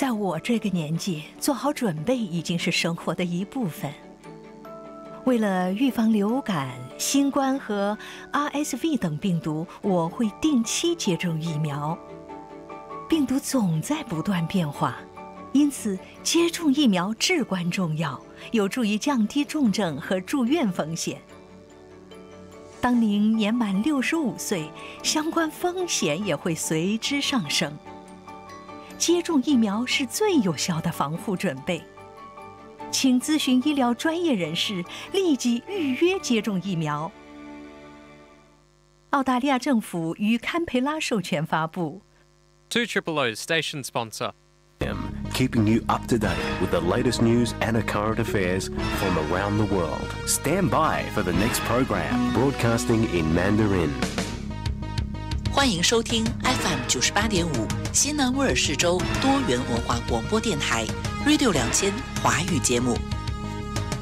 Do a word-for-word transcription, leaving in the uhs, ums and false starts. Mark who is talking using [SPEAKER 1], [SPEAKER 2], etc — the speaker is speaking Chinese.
[SPEAKER 1] 在我这个年纪，做好准备已经是生活的一部分。为了预防流感、新冠和 R S V 等病毒，我会定期接种疫苗。病毒总在不断变化，因此接种疫苗至关重要，有助于降低重症和住院风险。当您年满六十五岁，相关风险也会随之上升。接种疫苗是最有效的防护准备。请咨询医疗专业人士，立即预约接种疫苗。澳大利亚政府于堪培拉授权发布。
[SPEAKER 2] two triple O station sponsor.
[SPEAKER 3] Keeping you up to date with the latest news and current affairs from around the world. Stand by for the next program, broadcasting in Mandarin.
[SPEAKER 4] 欢迎收听 F M 九十八点五新南威尔士州多元文化广播电台 Radio 两千华语节目。